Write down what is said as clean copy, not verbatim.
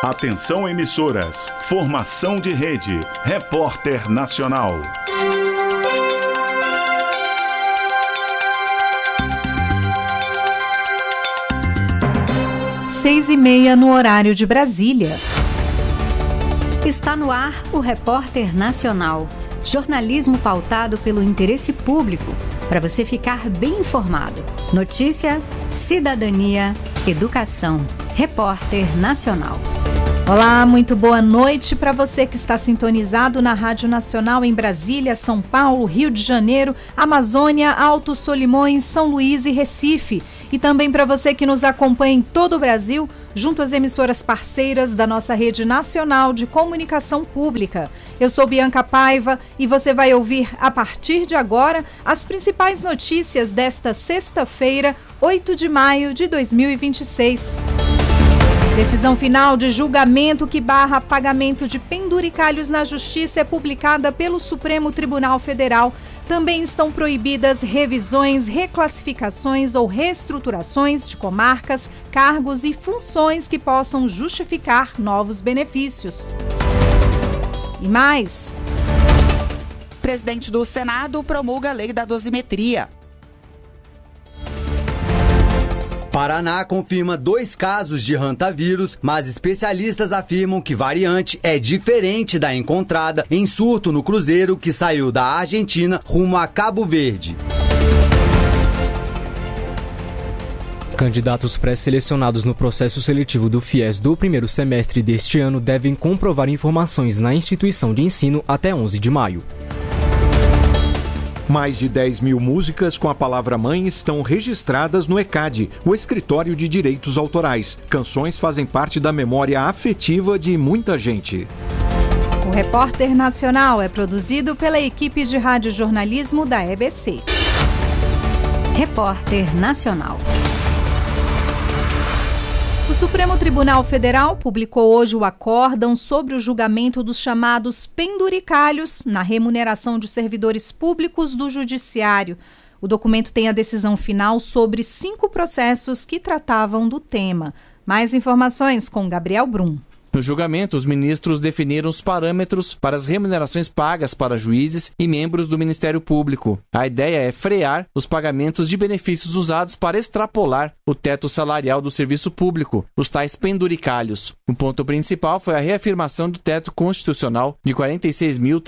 Atenção emissoras, formação de rede, Repórter Nacional. 6h30 no horário de Brasília. Está no ar o Repórter Nacional. Jornalismo pautado pelo interesse público, para você ficar bem informado. Notícia, cidadania, educação. Repórter Nacional. Olá, muito boa noite para você que está sintonizado na Rádio Nacional em Brasília, São Paulo, Rio de Janeiro, Amazônia, Alto Solimões, São Luís e Recife. E também para você que nos acompanha em todo o Brasil, junto às emissoras parceiras da nossa rede nacional de comunicação pública. Eu sou Bianca Paiva e você vai ouvir a partir de agora as principais notícias desta sexta-feira, 8 de maio de 2026. Decisão final de julgamento que barra pagamento de penduricalhos na Justiça é publicada pelo Supremo Tribunal Federal. Também estão proibidas revisões, reclassificações ou reestruturações de comarcas, cargos e funções que possam justificar novos benefícios. E mais. Presidente do Senado promulga a lei da dosimetria. Paraná confirma 2 casos de hantavírus, mas especialistas afirmam que variante é diferente da encontrada em surto no cruzeiro que saiu da Argentina rumo a Cabo Verde. Candidatos pré-selecionados no processo seletivo do FIES do primeiro semestre deste ano devem comprovar informações na instituição de ensino até 11 de maio. Mais de 10 mil músicas com a palavra mãe estão registradas no ECAD, o Escritório de Direitos Autorais. Canções fazem parte da memória afetiva de muita gente. O Repórter Nacional é produzido pela equipe de radiojornalismo da EBC. Repórter Nacional. O Supremo Tribunal Federal publicou hoje o acórdão sobre o julgamento dos chamados penduricalhos na remuneração de servidores públicos do Judiciário. O documento tem a decisão final sobre 5 processos que tratavam do tema. Mais informações com Gabriel Brum. No julgamento, os ministros definiram os parâmetros para as remunerações pagas para juízes e membros do Ministério Público. A ideia é frear os pagamentos de benefícios usados para extrapolar o teto salarial do serviço público, os tais penduricalhos. O ponto principal foi a reafirmação do teto constitucional de R$